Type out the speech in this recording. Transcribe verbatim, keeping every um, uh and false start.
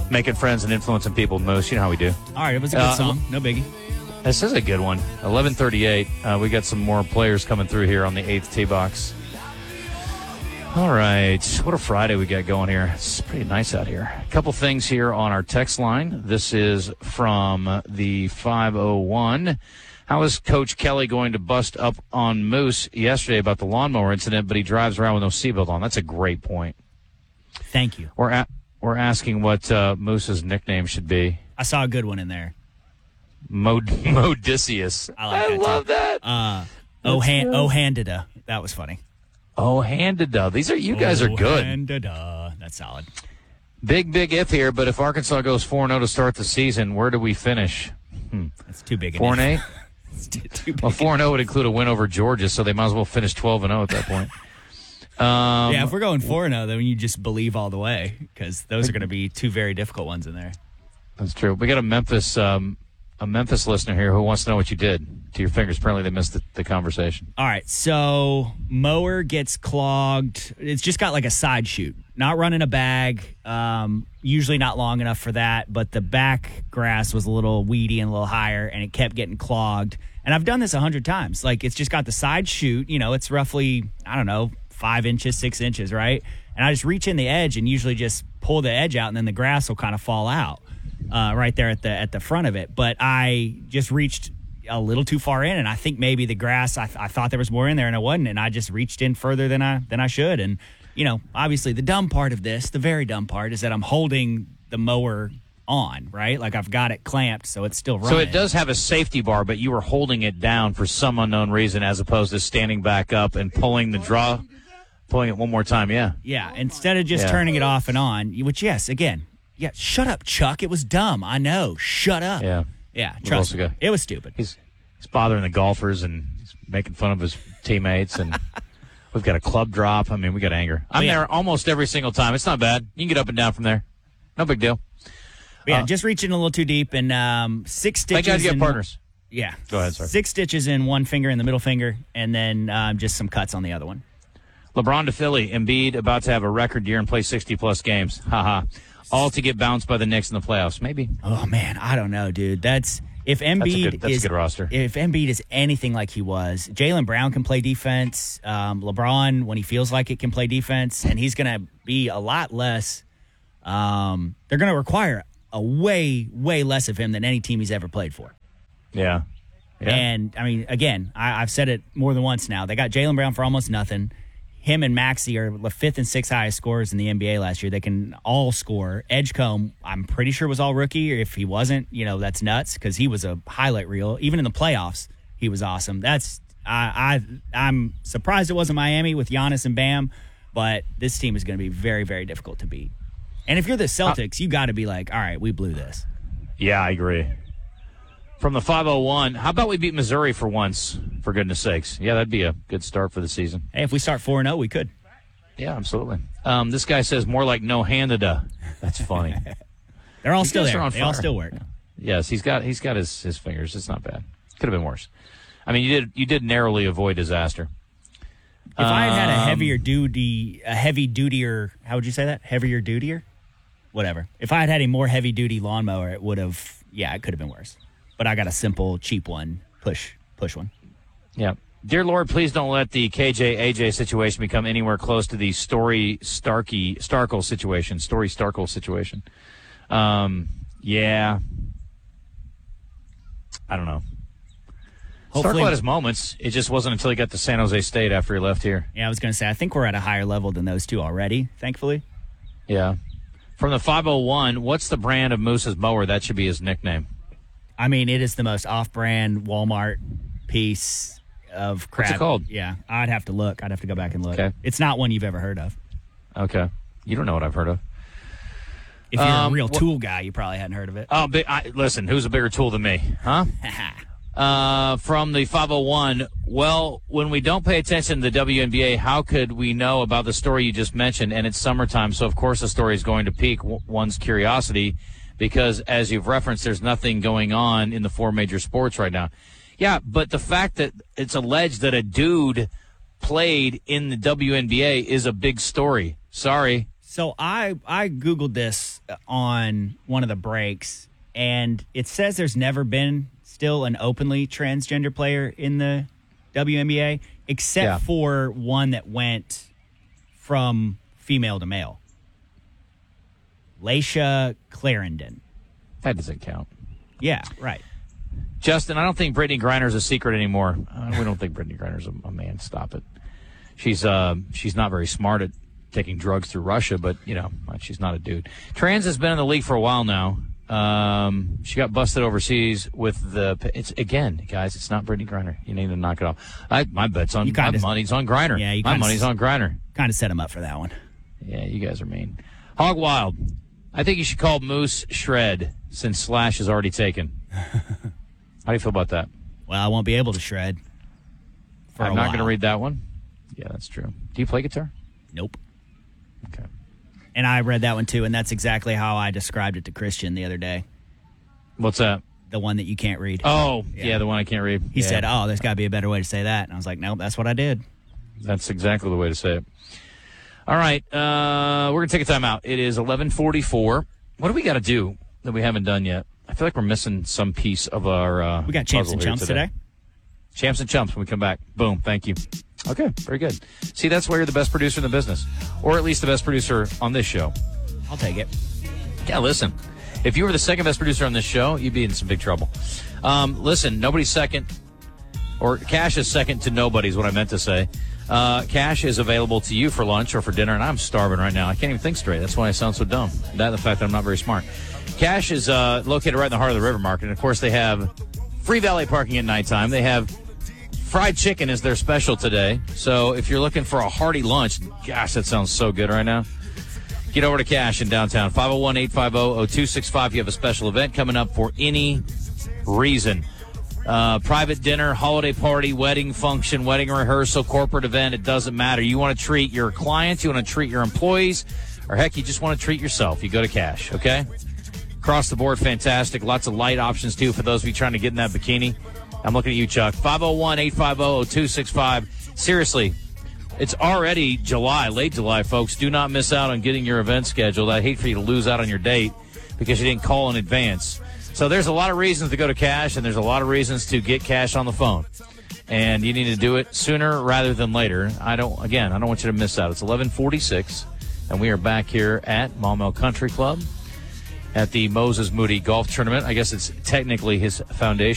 Making friends and influencing people, Moose. You know how we do. All right, it was a good Uh, song. No biggie. This is a good one. eleven thirty-eight. Uh, we got some more players coming through here on the eighth tee box. All right. What a Friday we got going here. It's pretty nice out here. A couple things here on our text line. This is from the five oh one. How is Coach Kelly going to bust up on Moose yesterday about the lawnmower incident, but he drives around with no seatbelt on? That's a great point. Thank you. We're, a- we're asking what uh, Moose's nickname should be. I saw a good one in there. Mod- Modicius. I like I that, love too. that. Uh, oh, hand, oh, handeda. That was funny. Oh, handeda. These are you guys are good. Handeda. That's solid. Big, big if here, but if Arkansas goes four and oh to start the season, where do we finish? Hmm. That's too big. four and eight? It's too, too big. Well, four and oh would include a win over Georgia, so they might as well finish twelve and oh at that point. Um, yeah, if we're going four and oh, then you just believe all the way because those are going to be two very difficult ones in there. That's true. We got a Memphis um, a Memphis listener here who wants to know what you did to your fingers. Apparently they missed the, the conversation. All right, so mower gets clogged. It's just got like a side chute, not running a bag, um, usually not long enough for that, but the back grass was a little weedy and a little higher, and it kept getting clogged. And I've done this a hundred times. Like, it's just got the side chute, you know, it's roughly, I don't know, five inches, six inches, right? And I just reach in the edge and usually just pull the edge out, and then the grass will kind of fall out uh, right there at the at the front of it. But I just reached a little too far in, and I think maybe the grass, I, th- I thought there was more in there, and it wasn't, and I just reached in further than I than I should. And, you know, obviously the dumb part of this, the very dumb part, is that I'm holding the mower on, right? Like, I've got it clamped, so it's still running. So it does have a safety bar, but you were holding it down for some unknown reason as opposed to standing back up and pulling the draw, pulling it one more time, yeah. Yeah, instead of just Yeah. turning it off and on, which, yes, again, yeah, shut up, Chuck. It was dumb. I know. Shut up. Yeah. Yeah, We've trust also me. got- It was stupid. He's he's bothering the golfers and he's making fun of his teammates, and we've got a club drop. I mean, we got anger. I'm Oh, yeah. there almost every single time. It's not bad. You can get up and down from there. No big deal. But yeah, Uh, just reaching a little too deep, and um, six Thank stitches. God you have in- partners. Yeah. Go ahead, sorry. Six stitches in one finger, in the middle finger, and then um, just some cuts on the other one. LeBron to Philly. Embiid about to have a record year and play sixty-plus games. Haha. All to get bounced by the Knicks in the playoffs. Maybe. Oh, man, I don't know, dude. That's if Embiid That's a good- that's a is good roster. If Embiid is anything like he was, Jaylen Brown can play defense. Um, LeBron, when he feels like it, can play defense, and he's going to be a lot less. Um, they're going to require a way, way less of him than any team he's ever played for. Yeah. Yeah. And, I mean, again, I, I've said it more than once now. They got Jaylen Brown for almost nothing. Him and Maxey are the fifth and sixth highest scorers in the N B A last year. They can all score. Edgecombe, I'm pretty sure, was all rookie. Or if he wasn't, you know, that's nuts because he was a highlight reel. Even in the playoffs, he was awesome. That's I, I I'm surprised it wasn't Miami with Giannis and Bam, but this team is going to be very, very difficult to beat. And if you're the Celtics, you got to be like, all right, we blew this. Yeah, I agree. From the five oh one, how about we beat Missouri for once, for goodness sakes? Yeah, that'd be a good start for the season. Hey, if we start four and oh, we could. Yeah, absolutely. Um, this guy says more like no-handed-a. That's funny. They're all You still guys there. are on They all fire. still work. Yeah. Yes, he's got he's got his, his fingers. It's not bad. Could have been worse. I mean, you did you did narrowly avoid disaster. If I had had a Um, heavier duty, a heavy dutier, how would you say that? Heavier dutier? Whatever. If I had had a more heavy duty lawnmower, it would have, yeah, it could have been worse. But I got a simple, cheap one, push, push one. Yeah. Dear Lord, please don't let the K J A J situation become anywhere close to the Story Starkey Starkle situation. Story Starkle situation. Um, yeah. I don't know. Hopefully- Starkle had his moments. It just wasn't until he got to San Jose State after he left here. Yeah, I was going to say, I think we're at a higher level than those two already, thankfully. Yeah. From the five oh one, what's the brand of Moose's mower? That should be his nickname. I mean, it is the most off-brand Walmart piece of crap. What's it called? Yeah, I'd have to look. I'd have to go back and look. Okay. It's not one you've ever heard of. Okay. You don't know what I've heard of. If you're Um, a real wh- tool guy, you probably hadn't heard of it. Oh, big, I, listen, who's a bigger tool than me? Huh? Uh, from the five oh one, well, when we don't pay attention to the W N B A, how could we know about the story you just mentioned? And it's summertime, so of course the story is going to pique w- one's curiosity because, as you've referenced, there's nothing going on in the four major sports right now. Yeah, but the fact that it's alleged that a dude played in the W N B A is a big story. Sorry. So I I Googled this on one of the breaks, and it says there's never been still an openly transgender player in the W N B A, except Yeah. for one that went from female to male. Laisha Clarendon. That doesn't count. Yeah, right. Justin, I don't think Brittany Griner's a secret anymore. Uh, we don't think Brittany Griner's a, a man. Stop it. She's uh, she's not very smart at taking drugs through Russia, but, you know, she's not a dude. Trans has been in the league for a while now. Um, she got busted overseas with the. It's again, guys. It's not Brittany Griner. You need to knock it off. I, my bet's on. You kinda- my money's on Griner. Yeah, you my kinda money's s- on Griner. Kind of set him up for that one. Yeah, you guys are mean. Hog Wild. I think you should call Moose Shred since Slash is already taken. How do you feel about that? Well, I won't be able to shred. For I'm a not while. going to read that one. Yeah, that's true. Do you play guitar? Nope. Okay. And I read that one too, and that's exactly how I described it to Christian the other day. What's that? The one that you can't read. Oh, yeah, Yeah. the one I can't read. He Yeah. said, oh, there's got to be a better way to say that. And I was like, nope, that's what I did. That's exactly the way to say it. All right, uh, we're going to take a time out. It is eleven forty-four. What do we got to do that we haven't done yet? I feel like we're missing some piece of our uh, We got Champs puzzle and here Chumps today. Champs and Chumps when we come back. Boom, thank you. Okay, very good. See, that's why you're the best producer in the business, or at least the best producer on this show. I'll take it. Yeah, listen, if you were the second best producer on this show, you'd be in some big trouble. Um, listen, nobody's second, or Cash is second to nobody is what I meant to say. Uh, Cash is available to you for lunch or for dinner, and I'm starving right now. I can't even think straight. That's why I sound so dumb. That and the fact that I'm not very smart. Cash is uh, located right in the heart of the River Market, and of course they have free valet parking at nighttime. They have fried chicken is their special today. So if you're looking for a hearty lunch, gosh, that sounds so good right now. Get over to Cash in downtown, five oh one, eight five oh, oh two six five. You have a special event coming up for any reason. Uh, private dinner, holiday party, wedding function, wedding rehearsal, corporate event, it doesn't matter. You want to treat your clients, you want to treat your employees, or heck, you just want to treat yourself. You go to Cash, okay? Across the board, fantastic. Lots of light options, too, for those of you trying to get in that bikini. I'm looking at you, Chuck. five oh one, eight five oh, oh two six five. Seriously, it's already July, late July, folks. Do not miss out on getting your event scheduled. I'd hate for you to lose out on your date because you didn't call in advance. So there's a lot of reasons to go to Cash, and there's a lot of reasons to get Cash on the phone. And you need to do it sooner rather than later. I don't, again, I don't want you to miss out. It's eleven forty-six, and we are back here at Maumelle Country Club at the Moses Moody Golf Tournament. I guess it's technically his foundation.